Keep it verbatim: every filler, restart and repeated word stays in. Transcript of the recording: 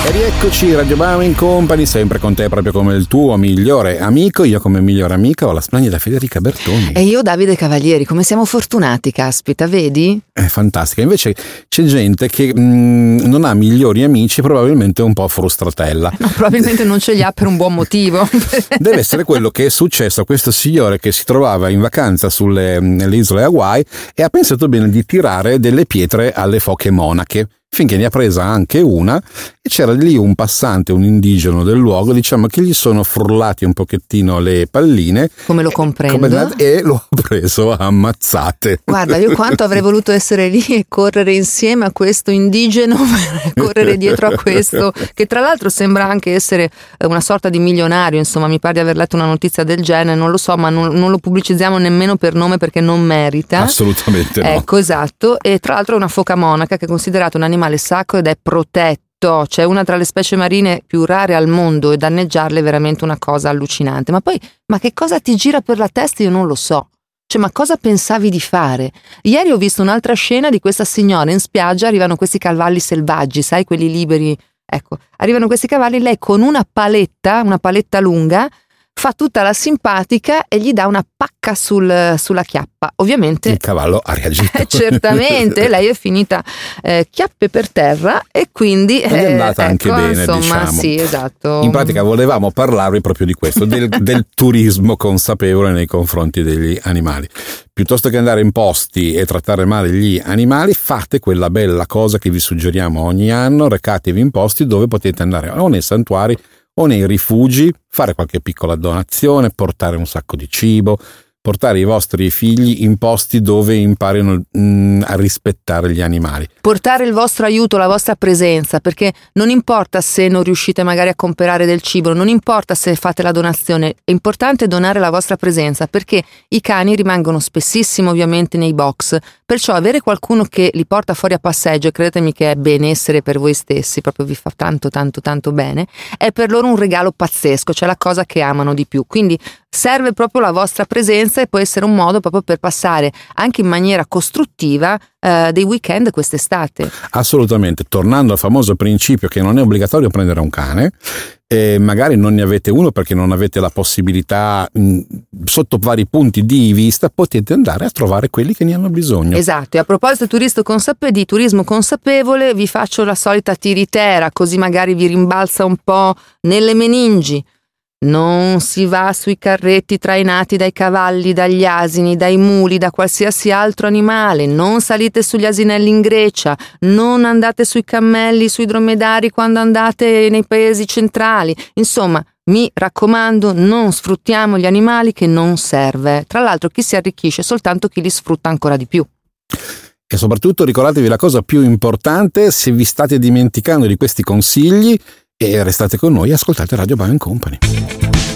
E rieccoci, Radio Bowing Company, sempre con te proprio come il tuo migliore amico. Io come migliore amica ho la splendida Federica Bertoni. E io Davide Cavalieri. Come siamo fortunati, caspita, vedi? È fantastica. Invece c'è gente che mh, non ha migliori amici, probabilmente è un po' frustratella. No, probabilmente non ce li ha per un buon motivo. Deve essere quello che è successo a questo signore che si trovava in vacanza sulle nelle isole Hawaii e ha pensato bene di tirare delle pietre alle foche monache, finché ne ha presa anche una e c'era lì un passante, un indigeno del luogo, diciamo che gli sono frullati un pochettino le palline. Come lo comprendo. Come, e lo ha preso a ammazzate. Guarda, io quanto avrei voluto essere lì e correre insieme a questo indigeno, correre dietro a questo, che tra l'altro sembra anche essere una sorta di milionario, insomma, mi pare di aver letto una notizia del genere, non lo so, ma non, non lo pubblicizziamo nemmeno per nome perché non merita. Assolutamente no. Ecco, esatto, e tra l'altro è una foca monaca che è considerata un animale sacro ed è protetto. C'è una tra le specie marine più rare al mondo e danneggiarle è veramente una cosa allucinante. Ma poi, ma che cosa ti gira per la testa? Io non lo so. Cioè, ma cosa pensavi di fare? Ieri ho visto un'altra scena di questa signora in spiaggia, arrivano questi cavalli selvaggi, sai, quelli liberi. Ecco, arrivano questi cavalli, lei con una paletta, una paletta lunga, fa tutta la simpatica e gli dà una pacca sul, sulla chiappa. Ovviamente il cavallo ha reagito. Certamente, lei è finita eh, chiappe per terra e quindi è andata eh, anche ecco, bene, insomma, diciamo. Sì, esatto. In pratica volevamo parlarvi proprio di questo, del, del turismo consapevole nei confronti degli animali. Piuttosto che andare in posti e trattare male gli animali, fate quella bella cosa che vi suggeriamo ogni anno, recatevi in posti dove potete andare o nei santuari o nei rifugi, fare qualche piccola donazione, portare un sacco di cibo, portare i vostri figli in posti dove imparino mh, a rispettare gli animali. Portare il vostro aiuto, la vostra presenza, perché non importa se non riuscite magari a comprare del cibo, non importa se fate la donazione, è importante donare la vostra presenza, perché i cani rimangono spessissimo ovviamente nei box, perciò avere qualcuno che li porta fuori a passeggio, e credetemi che è benessere per voi stessi, proprio vi fa tanto tanto tanto bene, è per loro un regalo pazzesco, cioè la cosa che amano di più. Quindi serve proprio la vostra presenza e può essere un modo proprio per passare anche in maniera costruttiva eh, dei weekend quest'estate. Assolutamente, tornando al famoso principio che non è obbligatorio prendere un cane, e magari non ne avete uno perché non avete la possibilità, mh, sotto vari punti di vista potete andare a trovare quelli che ne hanno bisogno. Esatto, e a proposito di turismo consape- di turismo consapevole vi faccio la solita tiritera, così magari vi rimbalza un po' nelle meningi. Non si va sui carretti trainati dai cavalli, dagli asini, dai muli, da qualsiasi altro animale, non salite sugli asinelli in Grecia, non andate sui cammelli, sui dromedari quando andate nei paesi centrali. Insomma, mi raccomando, non sfruttiamo gli animali che non serve. Tra l'altro chi si arricchisce è soltanto chi li sfrutta ancora di più. E soprattutto ricordatevi la cosa più importante: se vi state dimenticando di questi consigli, e restate con noi e ascoltate Radio Bowing Company.